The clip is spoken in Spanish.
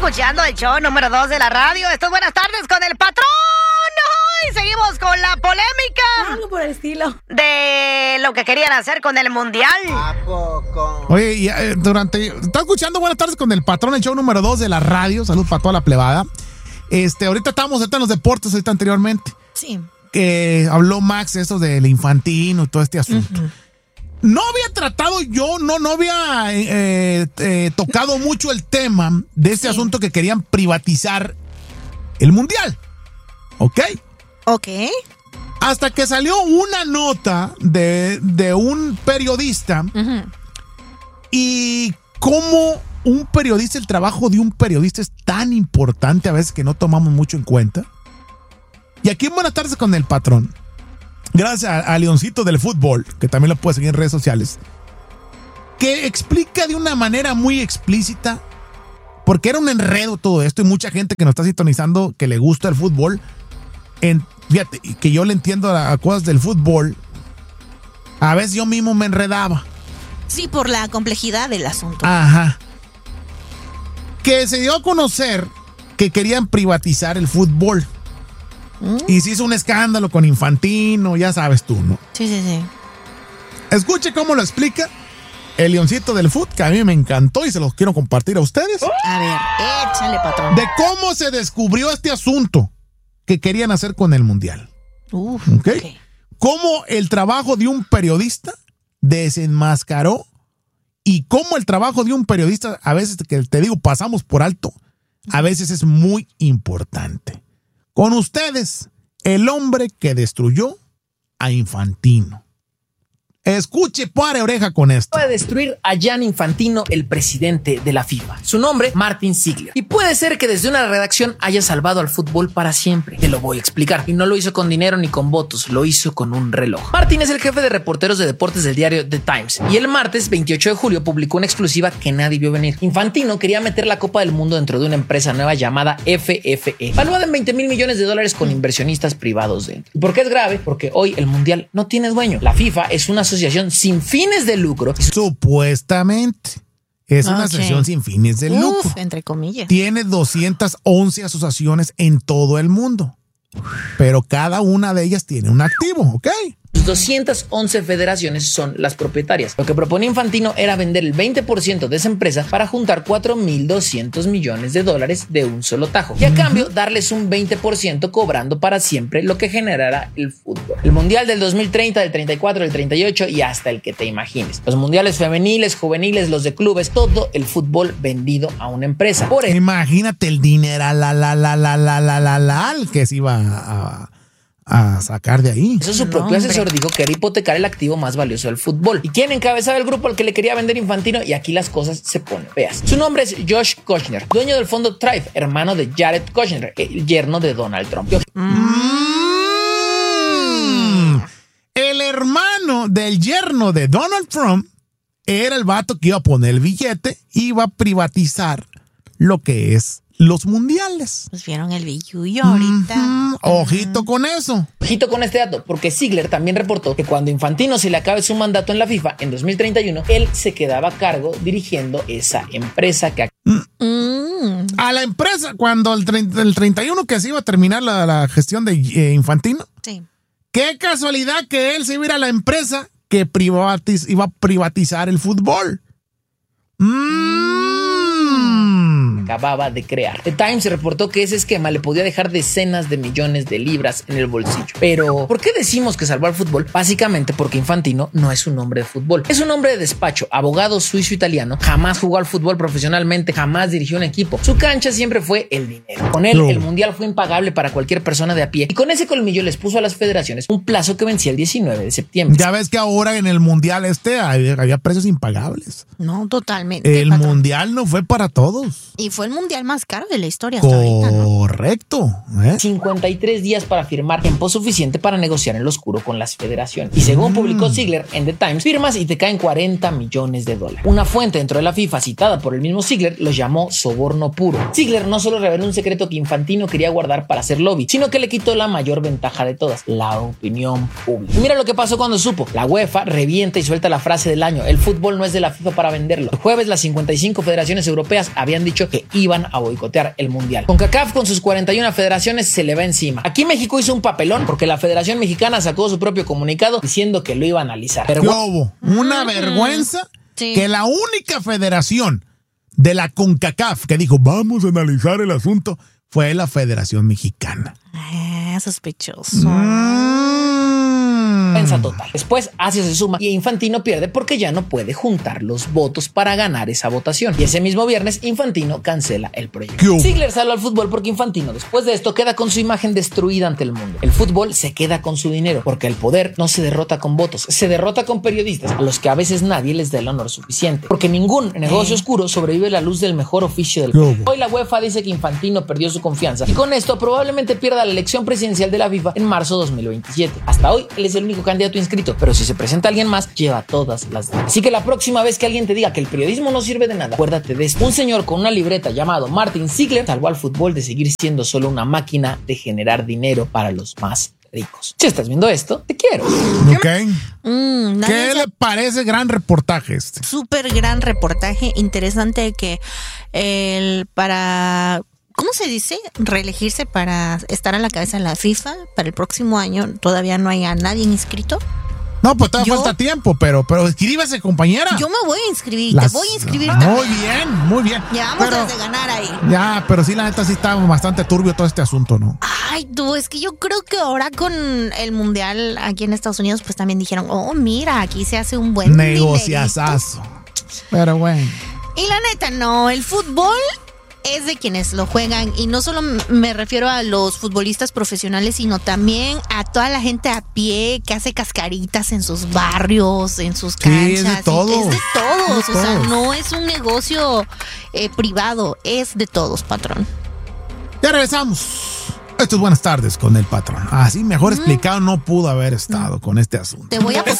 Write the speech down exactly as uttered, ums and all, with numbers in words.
escuchando el show número dos de la radio. Esto es Buenas Tardes con el Patrón. Y seguimos con la polémica. Algo por el estilo. De lo que querían hacer con el Mundial. ¿A poco? Oye, y, eh, durante... Está escuchando Buenas Tardes con el Patrón, el show número dos de la radio. Salud para toda la plebada. Este, ahorita estábamos en los deportes, ahorita anteriormente. Sí. Que habló Max eso del infantino y todo este asunto. Uh-huh. No había tratado yo, no, no había eh, eh, tocado mucho el tema de este sí. asunto que querían privatizar el Mundial. ¿Ok? Ok. Hasta que salió una nota de, de un periodista uh-huh. y cómo un periodista, el trabajo de un periodista es tan importante a veces que no tomamos mucho en cuenta. Y aquí en Buenas Tardes con el Patrón, gracias a, a Leoncito del Fútbol, que también lo puede seguir en redes sociales, que explica de una manera muy explícita, porque era un enredo todo esto y mucha gente que nos está sintonizando que le gusta el fútbol, en, fíjate, que yo le entiendo a, a cosas del fútbol, a veces yo mismo me enredaba. Sí, por la complejidad del asunto. Ajá. Que se dio a conocer que querían privatizar el fútbol. ¿Mm? Y se hizo un escándalo con Infantino, ya sabes tú, ¿no? Sí, sí, sí. Escuche cómo lo explica el Leoncito del Fútbol, que a mí me encantó y se los quiero compartir a ustedes. A ver, échale, Patrón. De cómo se descubrió este asunto que querían hacer con el Mundial. Uf, ¿Okay? Ok. Cómo el trabajo de un periodista desenmascaró y cómo el trabajo de un periodista, a veces que te digo, pasamos por alto, a veces es muy importante. Con ustedes, el hombre que destruyó a Infantino. Escuche, pare oreja con esto. Puede destruir a Gianni Infantino, el presidente de la FIFA. Su nombre, Martin Ziegler. Y puede ser que desde una redacción haya salvado al fútbol para siempre. Te lo voy a explicar. Y no lo hizo con dinero ni con votos, lo hizo con un reloj. Martin es el jefe de reporteros de deportes del diario The Times. Y el martes veintiocho de julio publicó una exclusiva que nadie vio venir. Infantino quería meter la Copa del Mundo dentro de una empresa nueva llamada F F E, valuada en veinte mil millones de dólares con inversionistas privados dentro. ¿Y por qué es grave? Porque hoy el Mundial no tiene dueño. La FIFA es una asociación sin fines de lucro. Supuestamente. Es okay. Una asociación sin fines de Uf, lucro. Entre comillas. Tiene doscientas once asociaciones en todo el mundo. Pero cada una de ellas tiene un activo, ¿ok? doscientas once federaciones son las propietarias. Lo que proponía Infantino era vender el veinte por ciento de esa empresa para juntar cuatro mil doscientos millones de dólares de un solo tajo. Y a cambio darles un veinte por ciento cobrando para siempre lo que generará el fútbol. El mundial del dos mil treinta, del treinta y cuatro, del treinta y ocho y hasta el que te imagines. Los mundiales femeniles, juveniles, los de clubes, todo el fútbol vendido a una empresa. Por ejemplo, imagínate el dinero la la la la la la la la la que se iba a... a sacar de ahí. Eso su propio no, asesor dijo que era hipotecar el activo más valioso del fútbol. ¿Y quién encabezaba el grupo al que le quería vender Infantino? Y aquí las cosas se ponen feas. Su nombre es Josh Kushner, dueño del fondo Thrive, hermano de Jared Kushner, el yerno de Donald Trump. Mm. El hermano del yerno de Donald Trump era el vato que iba a poner el billete, iba a privatizar lo que es los mundiales. Pues vieron el billuyo ahorita. Mm-hmm. Ojito con eso. Ojito con este dato, porque Ziegler también reportó que cuando Infantino se le acabe su mandato en la FIFA en dos mil treinta y uno, él se quedaba a cargo dirigiendo esa empresa que... Mm. A la empresa, cuando el, treinta, el treinta y uno que se iba a terminar la, la gestión de eh, Infantino. Sí. Qué casualidad que él se iba a ir a la empresa que privatiz, iba a privatizar el fútbol. Mmm. Acababa de crear. The Times reportó que ese esquema le podía dejar decenas de millones de libras en el bolsillo. Pero, ¿por qué decimos que salvó al fútbol? Básicamente porque Infantino no es un hombre de fútbol. Es un hombre de despacho, abogado suizo-italiano, jamás jugó al fútbol profesionalmente, jamás dirigió un equipo. Su cancha siempre fue el dinero. Con él, no. El mundial fue impagable para cualquier persona de a pie y con ese colmillo les puso a las federaciones un plazo que vencía el diecinueve de septiembre. Ya ves que ahora en el mundial este había, había precios impagables. No, totalmente. El patrón. Mundial no fue para todos. Y fue el mundial más caro de la historia hasta ahorita, ¿no? Correcto. correcto. ¿eh? cincuenta y tres días para firmar, tiempo suficiente para negociar en lo oscuro con las federaciones. Y según mm. publicó Ziegler en The Times, firmas y te caen cuarenta millones de dólares. Una fuente dentro de la FIFA citada por el mismo Ziegler los llamó soborno puro. Ziegler no solo reveló un secreto que Infantino quería guardar para hacer lobby, sino que le quitó la mayor ventaja de todas, la opinión pública. Y mira lo que pasó cuando supo. La UEFA revienta y suelta la frase del año: el fútbol no es de la FIFA para venderlo. El jueves las cincuenta y cinco federaciones europeas habían dicho que iban a boicotear el mundial. CONCACAF con sus cuarenta y una federaciones se le va encima. Aquí México hizo un papelón porque la Federación Mexicana sacó su propio comunicado diciendo que lo iba a analizar. Pero hubo una vergüenza sí. que la única federación de la CONCACAF que dijo vamos a analizar el asunto fue la Federación Mexicana. Ah, sospechoso. Mm. Total. Después Asia se suma y Infantino pierde porque ya no puede juntar los votos para ganar esa votación. Y ese mismo viernes Infantino cancela el proyecto. Ziegler sale al fútbol porque Infantino después de esto queda con su imagen destruida ante el mundo. El fútbol se queda con su dinero porque el poder no se derrota con votos, se derrota con periodistas a los que a veces nadie les da el honor suficiente. Porque ningún negocio oscuro sobrevive a la luz del mejor oficio del mundo. Hoy la UEFA dice que Infantino perdió su confianza y con esto probablemente pierda la elección presidencial de la FIFA en marzo de dos mil veintisiete. Hasta hoy él es el único candidato inscrito, pero si se presenta alguien más, lleva todas las demás. Así que la próxima vez que alguien te diga que el periodismo no sirve de nada, acuérdate de esto. Un señor con una libreta llamado Martin Ziegler salvó al fútbol de seguir siendo solo una máquina de generar dinero para los más ricos. Si estás viendo esto, te quiero. Ok. Mm, ¿Qué le parece gran reportaje este? Súper gran reportaje. Interesante que el para... ¿Cómo se dice? Reelegirse para estar a la cabeza de la FIFA para el próximo año. Todavía no hay a nadie inscrito. No, pues todavía Yo- falta tiempo, pero, pero inscríbase, compañera. Yo me voy a inscribir, Las- te voy a inscribir Muy también. bien, muy bien. Llevamos Pero- desde ganar ahí. Ya, pero sí, la neta sí está bastante turbio todo este asunto, ¿no? Ay, tú, es que yo creo que ahora con el mundial aquí en Estados Unidos, pues también dijeron, oh, mira, aquí se hace un buen Negociazazo. Pero bueno. Y la neta, no, el fútbol es de quienes lo juegan y no solo me refiero a los futbolistas profesionales, sino también a toda la gente a pie que hace cascaritas en sus barrios, en sus canchas. es de todos. Es de todos, Es de o sea, todos. no es un negocio eh, privado, es de todos, patrón. Ya regresamos. Esto es Buenas Tardes con el Patrón. Así mejor explicado no pudo haber estado con este asunto. Te voy a